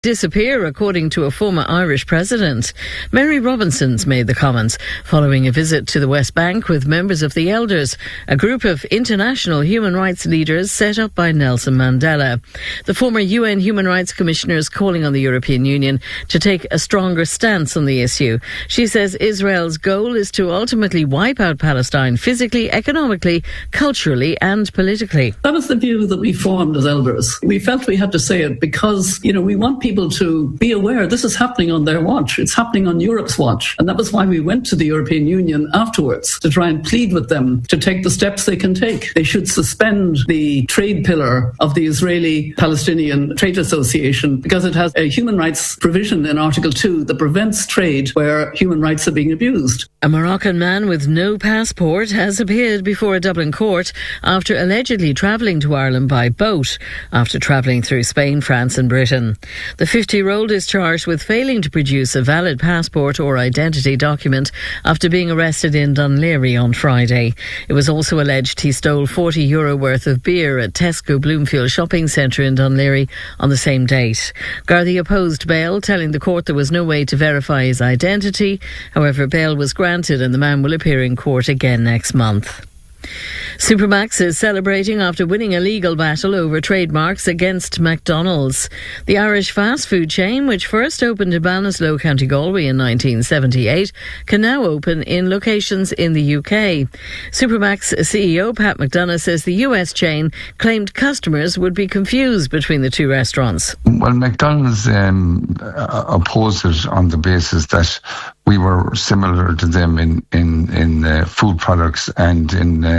disappear, according to a former Irish president. Mary Robinson's made the comments following a visit to the West Bank with members of the Elders, a group of international human rights leaders set up by Nelson Mandela. The former UN Human Rights Commissioner is calling on the European Union to take a stronger stance on the issue. She says Israel's goal is to ultimately wipe out Palestine physically, economically, culturally and politically. That was the view that we formed as Elders. We felt we had to say it because, we want people to be aware this is happening on their watch. It's happening on Europe's watch. And that was why we went to the European Union afterwards to try and plead with them to take the steps they can take. They should suspend the trade pillar of the Israeli-Palestinian Trade Association because it has a human rights provision in Article 2 that prevents trade where human rights are being abused. A Moroccan man with no passport has appeared before a Dublin court after allegedly travelling to Ireland by boat after travelling through Spain, France and Britain. The 50-year-old is charged with failing to produce a valid passport or identity document after being arrested in Dún Laoghaire on Friday. It was also alleged he stole €40 worth of beer at Tesco Bloomfield shopping centre in Dún Laoghaire on the same date. Gardaí opposed bail, telling the court there was no way to verify his identity. However, bail was granted and the man will appear in court again next month. Supermax is celebrating after winning a legal battle over trademarks against McDonald's. The Irish fast food chain, which first opened in Ballinasloe, County Galway in 1978, can now open in locations in the UK. Supermax CEO Pat McDonough says the US chain claimed customers would be confused between the two restaurants. Well, McDonald's opposed it on the basis that we were similar to them in food products and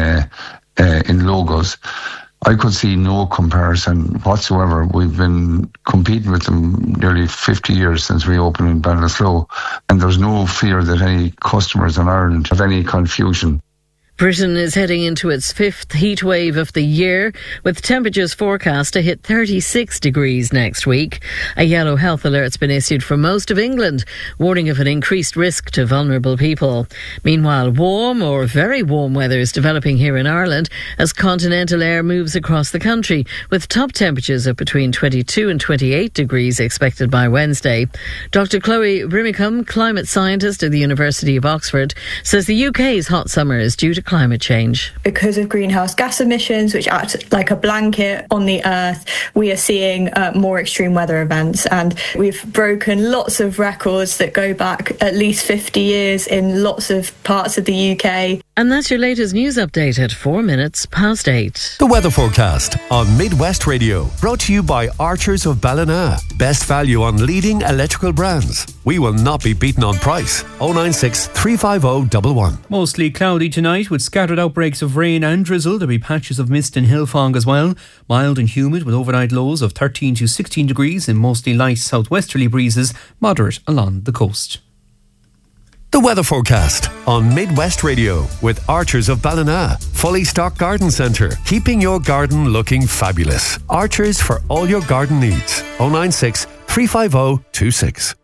in logos. I could see no comparison whatsoever. We've been competing with them nearly 50 years since we opened in Ballinasloe, and there's no fear that any customers in Ireland have any confusion. Britain is heading into its fifth heat wave of the year, with temperatures forecast to hit 36 degrees next week. A yellow health alert's been issued for most of England, warning of an increased risk to vulnerable people. Meanwhile, warm or very warm weather is developing here in Ireland as continental air moves across the country, with top temperatures of between 22 and 28 degrees expected by Wednesday. Dr. Chloe Brimicum, climate scientist at the University of Oxford, says the UK's hot summer is due to climate change. Because of greenhouse gas emissions, which act like a blanket on the earth, we are seeing more extreme weather events, and we've broken lots of records that go back at least 50 years in lots of parts of the UK. And that's your latest news update at 8:04. The weather forecast on Midwest Radio, brought to you by Archers of Ballina. Best value on leading electrical brands. We will not be beaten on price. 096 350 111. Mostly cloudy tonight with scattered outbreaks of rain and drizzle. There'll be patches of mist and hill fog as well. Mild and humid with overnight lows of 13 to 16 degrees and mostly light southwesterly breezes, moderate along the coast. The weather forecast on Midwest Radio with Archers of Ballina. Fully stocked garden centre, keeping your garden looking fabulous. Archers for all your garden needs. 096 350 26.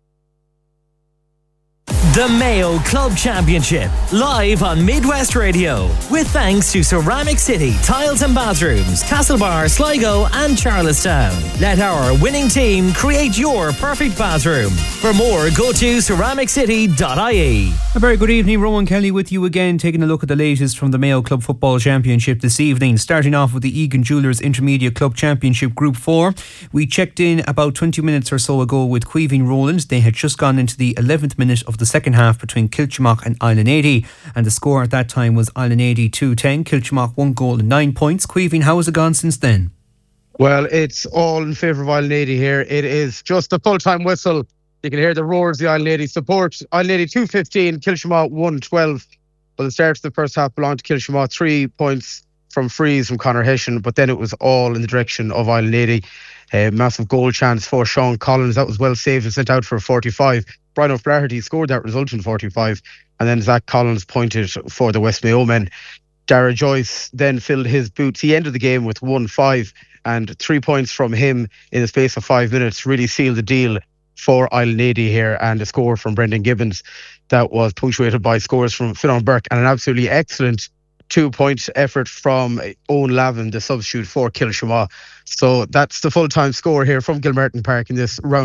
The Mayo Club Championship, live on Midwest Radio, with thanks to Ceramic City Tiles and Bathrooms, Castlebar, Sligo and Charlestown. Let our winning team create your perfect bathroom. For more, go to ceramiccity.ie. A very good evening, Rowan Kelly with you again, taking a look at the latest from the Mayo Club Football Championship this evening. Starting off with the Egan Jewellers Intermediate Club Championship Group 4. We checked in about 20 minutes or so ago with Queeving Roland. They had just gone into the 11th minute of the second half between Kilchimock and Island 80, and the score at that time was Island 80 2-10. Kilchimock 1 goal and 9 points. Queeving, how has it gone since then? Well, it's all in favour of Island 80 here. It is just a full-time whistle. You can hear the roars of the Island 80 support. Island 80 2-15, Kilchimock 1-12. Well, the start of the first half belonged to Kilchimock. 3 points from frees from Conor Hession, but then it was all in the direction of Island 80. Massive goal chance for Sean Collins. That was well saved and sent out for a 45. Brian O'Flaherty scored that resulting 45, and then Zach Collins pointed for the West Mayo men. Dara Joyce then filled his boots. He ended the game with 1-5, and 3 points from him in the space of 5 minutes really sealed the deal for Island 80 here, and a score from Brendan Gibbons that was punctuated by scores from Fionn Burke and an absolutely excellent 2-point effort from Owen Lavin, the substitute for Kilshaw. So that's the full-time score here from Gilmerton Park in this round